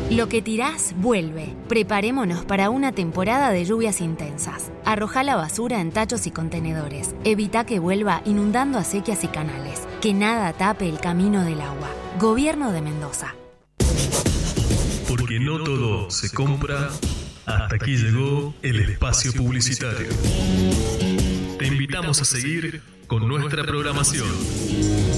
Lo que tirás, vuelve. Preparémonos para una temporada de lluvias intensas. Arrojá la basura en tachos y contenedores. Evita que vuelva inundando acequias y canales. Que nada tape el camino del agua. Gobierno de Mendoza. Porque no todo se compra. Hasta aquí llegó el espacio publicitario. Te invitamos a seguir con nuestra programación.